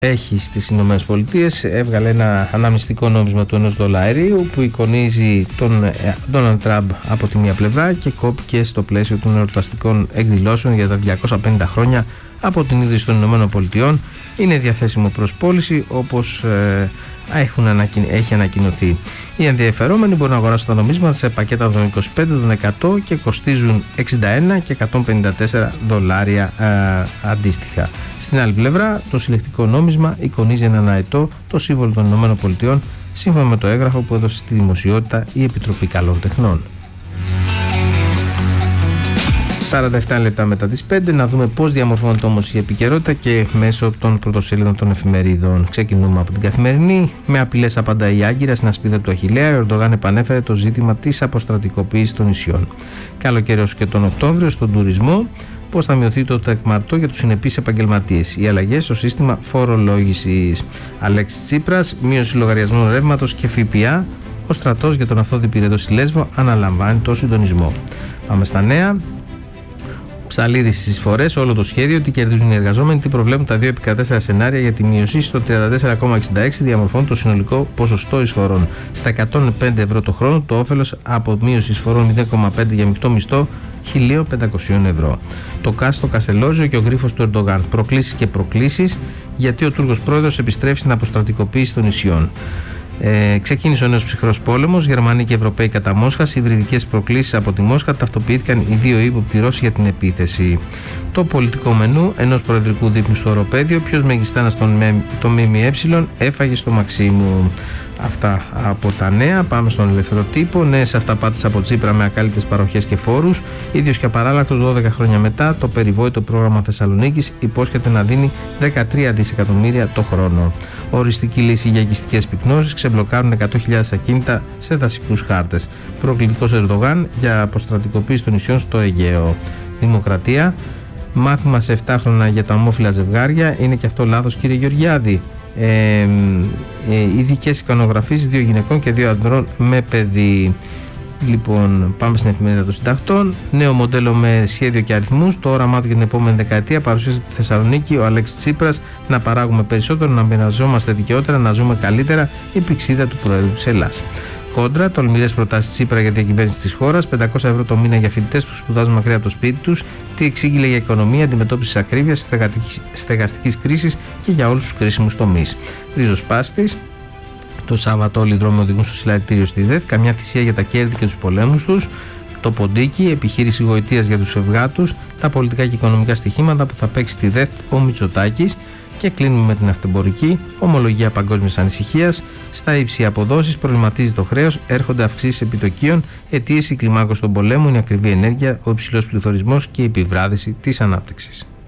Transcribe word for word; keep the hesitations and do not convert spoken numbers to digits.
έχει στις Ηνωμένες Πολιτείες. Έβγαλε ένα αναμνηστικό νόμισμα του ενός δολαρίου που εικονίζει τον Ντόναλντ Τραμπ από τη μία πλευρά και κόπηκε στο πλαίσιο των εορταστικών εκδηλώσεων για τα διακόσια πενήντα χρόνια από την ίδρυση των Ηνωμένων Πολιτειών. Είναι διαθέσιμο προς πώληση όπως ε, έχουν ανακοι... έχει ανακοινωθεί. Οι ενδιαφερόμενοι μπορούν να αγοράσουν τα νομίσματα σε πακέτα των είκοσι πέντε, των εκατό και κοστίζουν εξήντα ένα και εκατόν πενήντα τέσσερα δολάρια ε, αντίστοιχα. Στην άλλη πλευρά, το συλλεκτικό νόμισμα εικονίζει έναν αετό το σύμβολο των Ηνωμένων Πολιτειών, σύμφωνα με το έγγραφο που έδωσε στη δημοσιότητα η Επιτροπή Καλών Τεχνών. σαράντα επτά λεπτά μετά τις πέντε, να δούμε πώς διαμορφώνεται όμως η επικαιρότητα και μέσω των πρωτοσέλιδων των εφημερίδων. Ξεκινούμε από την Καθημερινή. Με απειλές απαντά η Άγκυρα στην ασπίδα του Αχιλλέα. Ο Ερντογάν επανέφερε το ζήτημα της αποστρατικοποίησης των νησιών. Καλοκαιρός και τον Οκτώβριο στον τουρισμό. Πώς θα μειωθεί το τεκμαρτό για τους συνεπείς επαγγελματίες. Οι αλλαγές στο σύστημα φορολόγησης. Αλέξης Τσίπρας, μείωση λογαριασμών ρεύματος και ΦΠΑ. Ο στρατός για τον Αυθόδη Πυρετό στη Λέσβο αναλαμβάνει το συντονισμό. Πάμε στα νέα. Ψαλίδη στις εισφορές, όλο το σχέδιο, τι κερδίζουν οι εργαζόμενοι, τι προβλέπουν τα δύο επί δεκατέσσερα σενάρια για τη μείωση. Στο τριάντα τέσσερα κόμμα εξήντα έξι διαμορφώνει το συνολικό ποσοστό εισφορών. Στα εκατόν πέντε ευρώ το χρόνο, το όφελος από μείωση εισφορών μηδέν κόμμα πέντε για μεικτό μισθό χίλια πεντακόσια ευρώ. Το ΚΑΣ στο Καστελόριζο και ο γρίφος του Ερντογάν. Προκλήσεις και προκλήσεις, γιατί ο Τούρκος πρόεδρος επιστρέφει στην αποστρατικοποίηση των νησιών. Ε, ξεκίνησε ο νέος ψυχρός πόλεμος. Γερμανοί και Ευρωπαίοι κατά Μόσχας. Υβριδικές προκλήσεις από τη Μόσχα. Ταυτοποιήθηκαν οι δύο ύποπτοι Ρώσοι για την επίθεση. Το πολιτικό μενού ενός προεδρικού δείπνου στο οροπέδιο. Ποιος μεγιστάνας τον ΜΜΕ έφαγε στο Μαξίμου. Αυτά από τα νέα. Πάμε στον ελεύθερο τύπο. Νέες αυταπάτες από Τσίπρα με ακάλυπτες παροχές και φόρους. Ίδιος και απαράλλακτος δώδεκα χρόνια μετά. Το περιβόητο πρόγραμμα Θεσσαλονίκης υπόσχεται να δίνει δεκατρία δισεκατομμύρια το χρόνο. Οριστική λύση για οικιστικές πυκνώσεις. Ξεμπλοκάρουν εκατό χιλιάδες ακίνητα σε δασικούς χάρτες. Προκλητικός Ερντογάν για αποστρατικοποίηση των νησιών στο Αιγαίο. Δημοκρατία. Μάθημα σε επτά χρόνια για τα ομόφυλα ζευγάρια. Είναι και αυτό λάθος, κύριε Γεωργιάδη. Ε, ε, ειδικές εικονογραφίες δύο γυναικών και δύο ανδρών με παιδί. Λοιπόν, πάμε στην εφημερίδα των συντακτών. Νέο μοντέλο με σχέδιο και αριθμούς. Το όραμά του για την επόμενη δεκαετία παρουσίασε τη Θεσσαλονίκη ο Αλέξης Τσίπρας. Να παράγουμε περισσότερο, να μοιραζόμαστε δικαιότερα, να ζούμε καλύτερα. Η πηξίδα του Προέδρου της Ελλάδας. Κόντρα, τολμηρές προτάσεις Τσίπρα για διακυβέρνηση της χώρας. πεντακόσια ευρώ το μήνα για φοιτητές που σπουδάζουν μακριά από το σπίτι τους. Τι εξήγηλε για οικονομία, αντιμετώπιση της ακρίβειας, στεγαστικής κρίσης και για όλους τους κρίσιμους τομείς. Ριζοσπάστης. Το Σάββατο όλοι οι δρόμοι οδηγούν στο συλλαλητήριο στη ΔΕΘ. Καμιά θυσία για τα κέρδη και τους πολέμους τους. Το ποντίκι, επιχείρηση γοητείας για τους ευγάτους. Τα πολιτικά και οικονομικά στοιχήματα που θα παίξει στη ΔΕΘ ο Μητσοτάκης. Και κλείνουμε με την αυτεμπορική. Ομολογία παγκόσμιας ανησυχίας. Στα ύψη αποδόσεις προβληματίζει το χρέος. Έρχονται αυξήσεις επιτοκίων. Αιτίες η κλιμάκωση των πολέμων, η ακριβή ενέργεια, ο υψηλός πληθωρισμός και η επιβράδυση της ανάπτυξης.